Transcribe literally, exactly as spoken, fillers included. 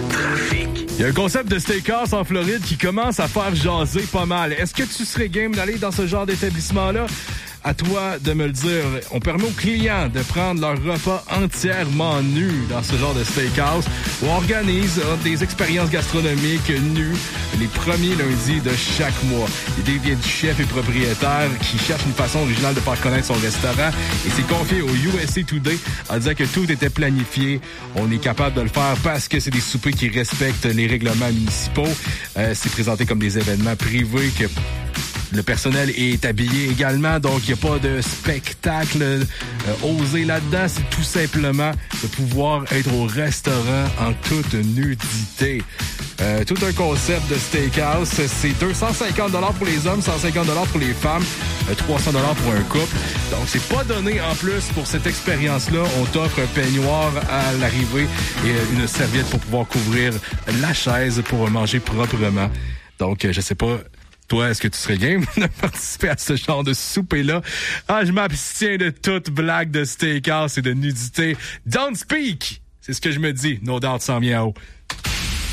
trafic. Il y a un concept de steakhouse en Floride qui commence à faire jaser pas mal. Est-ce que tu serais game d'aller dans ce genre d'établissement-là? À toi de me le dire. On permet aux clients de prendre leur repas entièrement nus dans ce genre de steakhouse où on organise des expériences gastronomiques nues les premiers lundis de chaque mois. L'idée vient du chef et propriétaire qui cherche une façon originale de faire connaître son restaurant et s'est confié au U S A Today en disant que tout était planifié. On est capable de le faire parce que c'est des soupers qui respectent les règlements municipaux. Euh, c'est présenté comme des événements privés que le personnel est habillé également, donc il n'y a pas de spectacle euh, osé là-dedans. C'est tout simplement de pouvoir être au restaurant en toute nudité. Euh, tout un concept de steakhouse. C'est deux cent cinquante dollars pour les hommes, cent cinquante dollars pour les femmes, euh, trois cents dollars pour un couple. Donc, c'est pas donné en plus pour cette expérience-là. On t'offre un peignoir à l'arrivée et une serviette pour pouvoir couvrir la chaise pour manger proprement. Donc, euh, je sais pas... Toi, est-ce que tu serais game de participer à ce genre de souper-là? Ah, je m'abstiens de toute blague de steakhouse et de nudité. Don't speak! C'est ce que je me dis. No doubt, sans miaou.